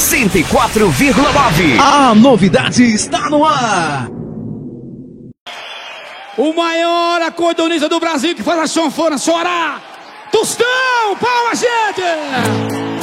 104,9. A novidade está no ar. O maior acordeonista do Brasil que faz a sanfona chorar. Tostão, palma, gente!